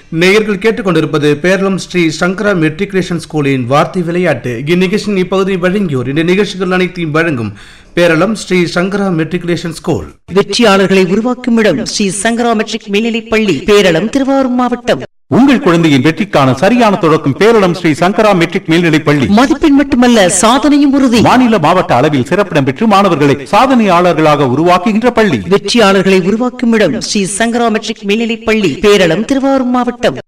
நேயர்கள் கேட்டுக்கொண்டிருப்பது பேரளம் ஸ்ரீ சங்கரா மெட்ரிகுலேஷன் ஸ்கூலின் வார்த்தை விளையாட்டு. இந்நிகழ்ச்சியின் இப்பகுதியை வழங்கியோர் இந்த நிகழ்ச்சிகள் அனைத்தையும் வழங்கும் பேரளம் ஸ்ரீ சங்கரா மெட்ரிகுலேஷன் ஸ்கூல். வெற்றியாளர்களை உருவாக்கும் இடம் ஸ்ரீ சங்கரா மெட்ரிக் மேல்நிலைப் பள்ளி, பேரளம், திருவாரூர் மாவட்டம். உங்கள் குழந்தையின் வெற்றிக்கான சரியான தொடக்கம் பேரளம் ஸ்ரீ சங்கரா மெட்ரிக் மேல்நிலைப் பள்ளி. மதிப்பெண் மட்டுமல்ல, சாதனையும் உறுதி. மாநில மாவட்ட அளவில் சிறப்பிடம் பெற்று மாணவர்களை சாதனையாளர்களாக உருவாக்குகின்ற பள்ளி. வெற்றியாளர்களை உருவாக்கும் இடம் ஸ்ரீ சங்கரா மெட்ரிக் மேல்நிலைப் பள்ளி, பேரளம், திருவாரூர் மாவட்டம்.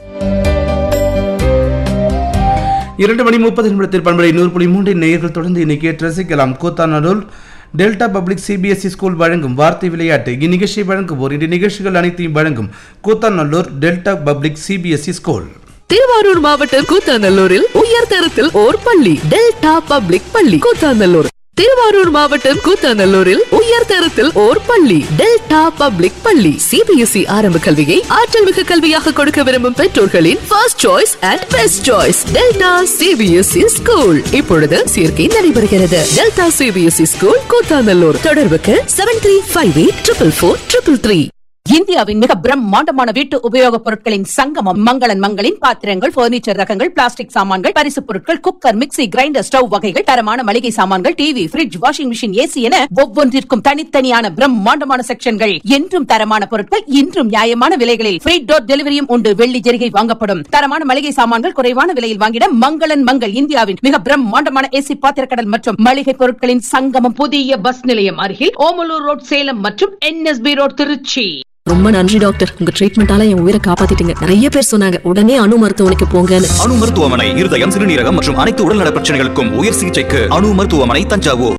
2:30 பண்பலை 100.3 நேயர்கள் தொடர்ந்து இன்னைக்கு கேட்டு ரசிக்கலாம். Koothanallur delta public CBSE school வழங்கும் வார்த்தை விளையாட்டு. இந்நிகழ்ச்சியை வழங்குவோர் இந்த நிகழ்ச்சிகள் அனைத்தையும் வழங்கும் Koothanallur delta public CBSE school. Thiruvarur மாவட்டம் கூத்தாநல்லூரில் உயர்தரத்தில் ஓர் பள்ளி, டெல்டா பப்ளிக் பள்ளி கூத்தாநல்லூர். திருவாரூர் மாவட்டம் கூத்தாநல்லூரில் உயர்தரத்தில் ஓர் பள்ளி, டெல்டா பப்ளிக் பள்ளி. சிபிஎஸ்இ ஆரம்ப கல்வியை ஆற்றல் மிகு கல்வியாக கொடுக்க விரும்பும் பெற்றோர்களின் first choice and best choice delta CBSE school. இப்பொழுது சேர்க்கை நடைபெறுகிறது. Delta CBSE school Koothanallur. தொடர்புக்கு 7358444333. இந்தியாவின் மிக பிரம்மாண்டமான வீட்டு உபயோகப் பொருட்களின் சங்கமம் மங்களன் மங்களின் பாத்திரங்கள், பர்னிச்சர் ரகங்கள், பிளாஸ்டிக் சாமான்கள், பரிசுப் பொருட்கள், குக்கர், மிக்ஸி, கிரைண்டர், ஸ்டவ் வகைகள், தரமான மளிகை சாமான்கள், TV, fridge, washing machine, AC என ஒவ்வொன்றிற்கும் தனித்தனியான பிரம்மாண்டமான செக்ஷன்கள். என்றும் தரமான பொருட்கள், இன்றும் நியாயமான விலைகளில் ஃப்ரீ டோர் டெலிவரியும் உண்டு. வெள்ளி ஜெரிகை வாங்கப்படும். தரமான மளிகை சாமான்கள் குறைவான விலையில் வாங்கிட மங்களன் மங்கள். இந்தியாவின் மிக பிரம்மாண்டமான ஏசி பாத்திரக்கடல் மற்றும் மளிகை பொருட்களின் சங்கமம். புதிய பஸ் நிலையம் அருகில் ஓமலூர் ரோட் சேலம் மற்றும் NSB ரோட் திருச்சி. ரொம்ப நன்றி டாக்டர், உங்க ட்ரீட்மெண்டால என் உயிரை காப்பாத்திட்டீங்க. நிறைய பேர் சொன்னாங்க உடனே அணு மருத்துவமனைக்கு போங்கன்னு. அணு மருத்துவமனை இருதயம், சிறுநீரகம் மற்றும் அனைத்து உடல்நல பிரச்சனைகளுக்கும் உயர் சிகிச்சைக்கு அணு மருத்துவமனை, தஞ்சாவூர்.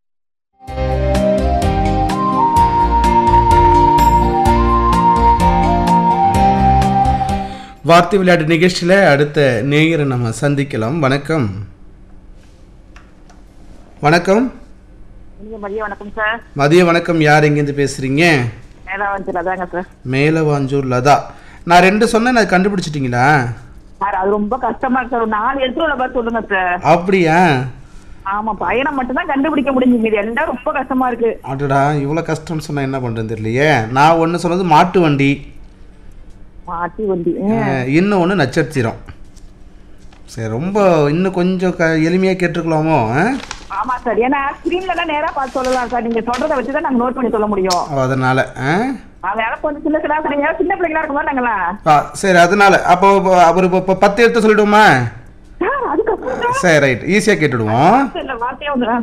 வார்த்தை விளையாட்டு நிகழ்ச்சியில அடுத்த நேயரை நம்ம சந்திக்கலாம். வணக்கம். வணக்கம். வணக்கம் சார். மதிய வணக்கம். யார் எங்கிருந்து பேசுறீங்க? மேலவாஞ்சூர் லதா. நான் 2 சொன்னேன், அது கண்டுபிடிச்சிட்டீங்களா? சார் அது ரொம்ப கஷ்டமா இருக்கு சார். 4 எழுத்துல பார்த்து சொல்லுங்க சார். அப்படியா? ஆமா, பயணம் மட்டும் தான் கண்டுபிடிக்க முடிஞ்சு, இது எல்லாம் ரொம்ப கஷ்டமா இருக்கு. அடடா, இவ்வளவு கஷ்டம் சொன்னா என்ன பண்றது தெரியலையே. நான் ஒண்ணு சொன்னது மாட்டு வண்டி. மாட்டு வண்டி. இன்னும் ஒண்ணு நட்சத்திரம். சரி, ரொம்ப இன்னும் கொஞ்சம் எளிமையா கேட்டுக்கலாமோ? ஆமா சார், ஏன்னா ஸ்கிரீன்ல தான் நேரா பார்த்து சொல்லலாம் சார். நீங்க சொல்றத வச்சு தான் நாங்க நோட் பண்ணி சொல்ல முடியும். அதனால அதனால கொஞ்சம் சின்ன பிள்ளைங்களா இருக்குமா நாங்களா? சரி, அதனால அப்போ ஒரு 10 எழுத்து சொல்லிடுவோமா? அதுக்கப்புறம் சரி, ரைட், ஈஸியா கேட்டுடுவோம். வார்த்தையா